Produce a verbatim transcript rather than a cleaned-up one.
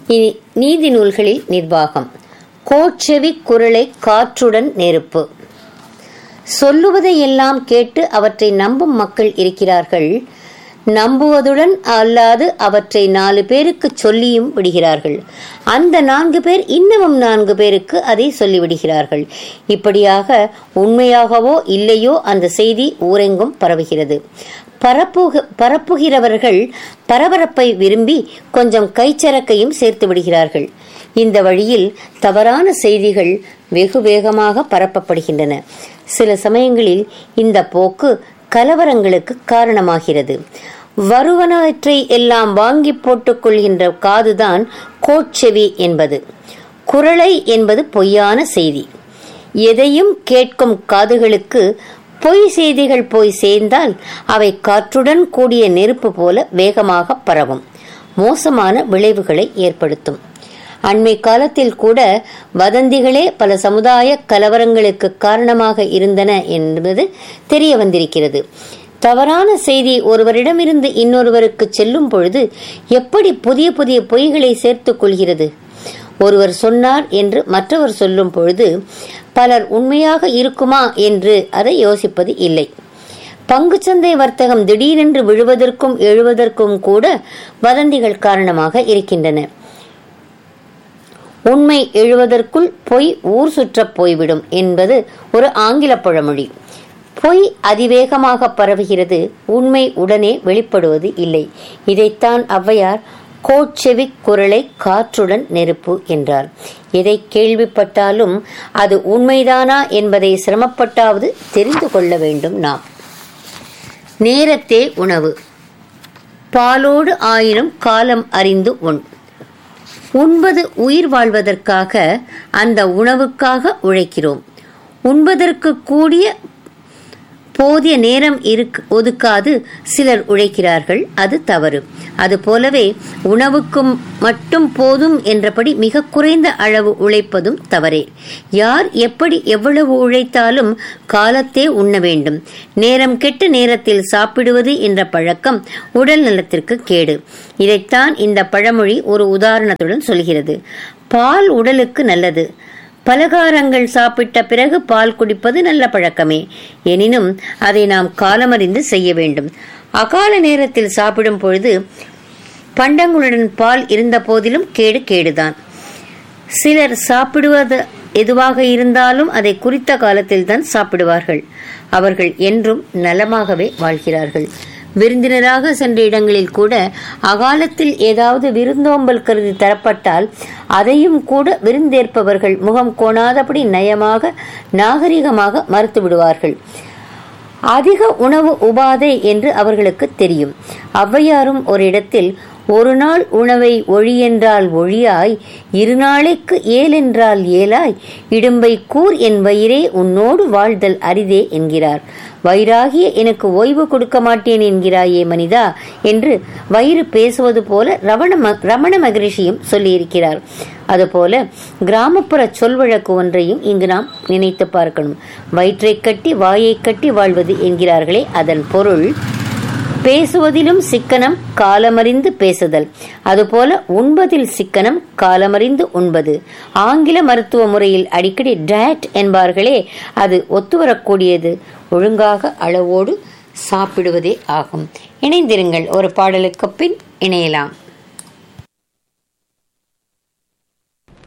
இனி நீதி நூல்களில் நிர்வாகம். கோட்செவி குரலை காற்றுடன் நெருப்பு. சொல்லுவதையெல்லாம் கேட்டு அவற்றை நம்பும் மக்கள் இருக்கிறார்கள். நம்புவதுடன் அல்லாது அவற்றை நாலு பேருக்கு சொல்லியும் விடுகிறார்கள். அந்த நான்கு பேர் இன்னமும் நான்கு பேருக்கு அதை சொல்லிவிடுகிறார்கள். இப்படியாக உண்மையாகவோ இல்லையோ அந்த செய்தி ஊரெங்கும் பரவுகிறது. பரப்புக பரப்புகிறவர்கள் பரபரப்பை விரும்பி கொஞ்சம் கைச்சரக்கையும் சேர்த்து விடுகிறார்கள். இந்த வழியில் தவறான செய்திகள் வெகு வேகமாக பரப்பப்படுகின்றன. சில சமயங்களில் இந்த போக்கு கலவரங்களுக்கு காரணமாகிறது. வருவனவற்றை எல்லாம் வாங்கி போட்டுக் கொள்கின்ற காதுதான் கோட்செவி என்பது. குரலை என்பது பொய்யான செய்தி. எதையும் கேட்கும் காதுகளுக்கு பொய் செய்திகள் போய் சேர்ந்தால் அவை காற்றுடன் கூடிய நெருப்பு போல வேகமாக பரவும், மோசமான விளைவுகளை ஏற்படுத்தும். அண்மை காலத்தில் கூட வதந்திகளே பல சமுதாய கலவரங்களுக்கு காரணமாக இருந்தன என்பது தெரிய வந்திருக்கிறது. தவறான செய்தி ஒருவரிடமிருந்து இன்னொருவருக்கு செல்லும் பொழுது எப்படி புதிய புதிய பொய்களை சேர்த்துக் கொள்கிறது. ஒருவர் சொன்னார் என்று மற்றவர் சொல்லும் பொழுது பலர் உண்மையாக இருக்குமா என்று அதை யோசிப்பது இல்லை. பங்குச்சந்தை வர்த்தகம் திடீரென்று விழுவதற்கும் எழுவதற்கும் கூட வதந்திகள் காரணமாக இருக்கின்றன. உண்மை எழுவதற்குள் பொய் ஊர் சுற்ற போய்விடும் என்பது ஒரு ஆங்கில பழமொழி. பொய் அதிவேகமாக பரவுகிறது, உண்மை உடனே வெளிப்படுவது இல்லை. இதைத்தான் ஔவையார் கோட்செவி குரலை காற்றுடன் நெருப்பு என்றார். எதை கேள்விப்பட்டாலும் அது உண்மைதானா என்பதை சிரமப்பட்டாவது தெரிந்து கொள்ள வேண்டும். நாம் நேரத்தே உணவு. பாலோடு ஆயினும் காலம் அறிந்து உண். உண்பது உயிர் வாழ்வதற்காக, அந்த உணவுக்காக உழைக்கிறோம். உண்பதற்கு கூடிய போதிய நேரம் இருக்கு ஒதுக்காது சிலர் உழைக்கிறார்கள். அது தவறு. அது போலவே உணவுக்கும் மட்டும் போதும் என்றபடி மிக குறைந்த அளவு உழைப்பதும் தவறே. யார் எப்படி எவ்வளவு உழைத்தாலும் காலத்தே உண்ண வேண்டும். நேரம் கெட்ட நேரத்தில் சாப்பிடுவது என்ற பழக்கம் உடல் நலத்திற்கு கேடு. இதைத்தான் இந்த பழமொழி ஒரு உதாரணத்துடன் சொல்கிறது. பால் உடலுக்கு நல்லது. பலகாரங்கள் சாப்பிட்ட பிறகு பால் குடிப்பது நல்ல பழக்கமே. எனினும் அதை நாம் காலமறிந்து செய்ய வேண்டும். அகால நேரத்தில் சாப்பிடும் பொழுது பண்டங்களுடன் பால் இருந்த போதிலும் கேடு கேடுதான். சிலர் சாப்பிடுவது எதுவாக இருந்தாலும் அதை குறித்த காலத்தில் தான் சாப்பிடுவார்கள். அவர்கள் என்றும் நலமாகவே வாழ்கிறார்கள். விருந்தினராக சென்ற இடங்களில் கூட அகாலத்தில் ஏதாவது விருந்தோம்பல் கருதி தரப்பட்டால் அதையும் கூட விருந்தேற்பவர்கள் முகம் கோணாதபடி நயமாக நாகரிகமாக மறுத்து விடுவார்கள். அதிக உணவு உபாதை என்று அவர்களுக்கு தெரியும். ஔவையாரும் ஒரு இடத்தில் ஒரு நாள் உணவை ஒழியென்றால் ஒழியாய், இரு நாளைக்கு ஏலென்றால் ஏலாய், இடும்பை கூர் என் வயிறே உன்னோடு வாழ்தல் அரிதே என்கிறார். வயிறாகிய எனக்கு ஓய்வு கொடுக்க மாட்டேன் என்கிறாயே மனிதா என்று வயிறு பேசுவது போல ரமண ரமண மகரிஷியும் சொல்லியிருக்கிறார். அதுபோல கிராமப்புற சொல்வழக்கு ஒன்றையும் இங்கு நாம் நினைத்து பார்க்கணும். வயிற்றை கட்டி வாயை கட்டி வாழ்வது என்கிறார்களே, அதன் பொருள் பேசுவதிலும் சிக்கனம், காலமறிந்து பேசுதல். அதுபோல உண்பதில் சிக்கனம், காலமறிந்து உண்பது. ஆங்கில மருத்துவ முறையில் அடிக்கடி டயட் என்பார்களே, அது ஒத்துவரக்கூடியது. ஒழுங்காக அளவோடு சாப்பிடுவதே ஆகும். இணைந்திருங்கள், ஒரு பாடலுக்கு பின் இணையலாம்.